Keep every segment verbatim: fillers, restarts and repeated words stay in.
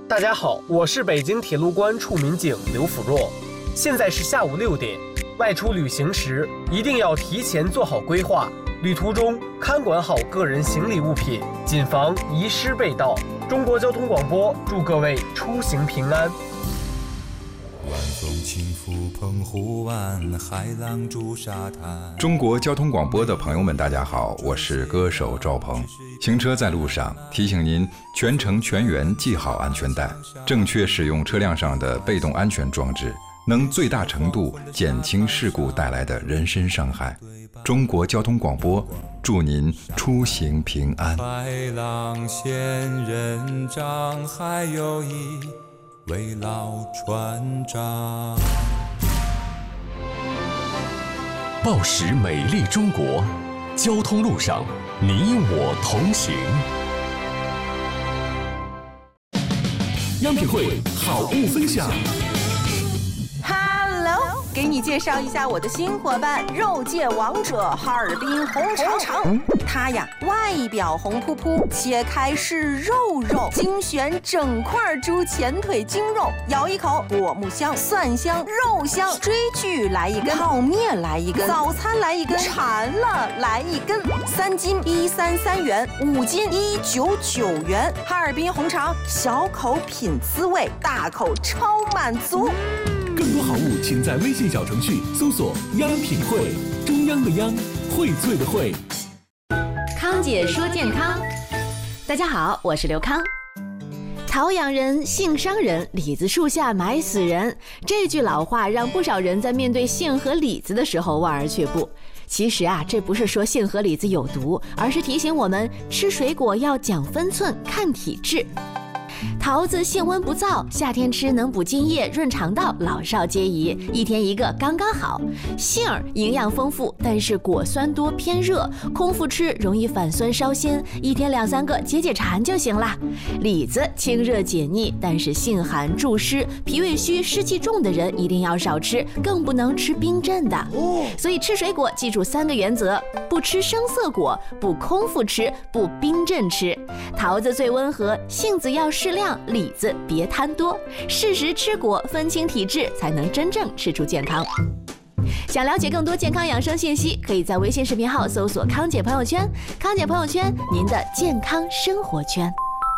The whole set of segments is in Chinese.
大家好，我是北京铁路关处民警刘辅若。现在是下午六点，外出旅行时一定要提前做好规划，旅途中看管好个人行李物品，谨防遗失被盗。中国交通广播祝各位出行平安。 晚风轻拂澎湖湾，海浪逐沙滩。 中国交通广播的朋友们，大家好，我是歌手赵鹏。行车在路上，提醒您全程全员系好安全带，正确使用车辆上的被动安全装置，能最大程度减轻事故带来的人身伤害。中国交通广播祝您出行平安。 白浪仙人掌，还有一位老船长。 报时美丽中国，交通路上你我同行。央品汇好物分享。 Hello， 给你介绍一下我的新伙伴——肉界王者哈尔滨红肠。它呀，外表红扑扑，切开是肉肉，精选整块猪前腿精肉，咬一口，果木香、蒜香、肉香。追剧来一根，泡面来一根，早餐来一根，馋了来一根。三斤一三三元，五斤一九九元。哈尔滨红肠，小口品滋味，大口超满足。 更多好物，请在微信小程序搜索“央品汇”，中央的央，荟萃的荟。 康姐说健康，大家好，我是刘康。桃养人，杏伤人，李子树下埋死人。这句老话让不少人在面对杏和李子的时候望而却步。其实啊，这不是说杏和李子有毒，而是提醒我们吃水果要讲分寸，看体质。桃子性温不燥，夏天吃能补津液、润肠道，老少皆宜，一天一个刚刚好。杏儿营养丰富，但是果酸多偏热，空腹吃容易反酸烧心，一天两三个解解馋就行了。李子清热解腻，但是性寒助湿，脾胃虚、湿气重的人一定要少吃，更不能吃冰镇的。所以吃水果记住三个原则：不吃生色果，不空腹吃，不冰镇吃。桃子最温和，杏子要适量，李子别贪多，适时吃果，分清体质，才能真正吃出健康。想了解更多健康养生信息，可以在微信视频号搜索康姐朋友圈，康姐朋友圈，您的健康生活圈。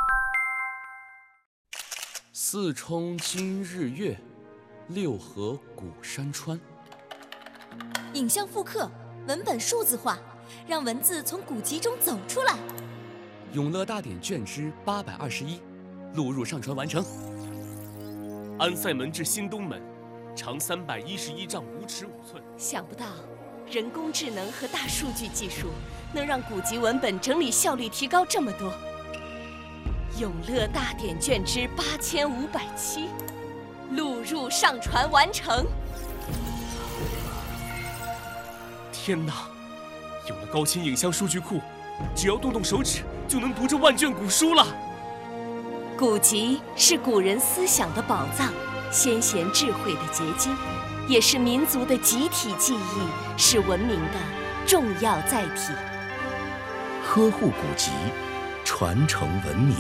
四冲今日月，六合古山川。 影像复刻，文本数字化，让文字从古籍中走出来。 永乐大典卷之八百二十一，录入上传完成。安塞门至新东门，长三百一十一丈五尺五寸。 想不到，人工智能和大数据技术能让古籍文本整理效率提高这么多。永乐大典卷之八千五百七，录入上传完成。 天哪！有了高清影像数据库，只要动动手指就能读这万卷古书了。 古籍是古人思想的宝藏，先贤智慧的结晶，也是民族的集体记忆，是文明的重要载体。 呵护古籍，传承文明。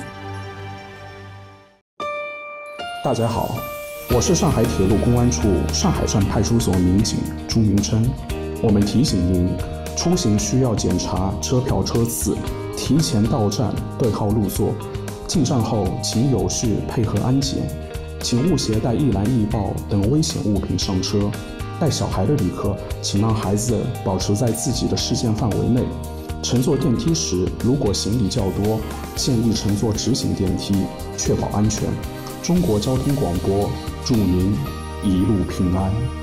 大家好，我是上海铁路公安处上海站派出所民警朱明琛。我们提醒您，出行需要检查车票车次，提前到站对号入座。进站后，请有序配合安检，请勿携带易燃易爆等危险物品上车。带小孩的旅客，请让孩子保持在自己的视线范围内。乘坐电梯时，如果行李较多，建议乘坐直行电梯，确保安全。中国交通广播祝您一路平安。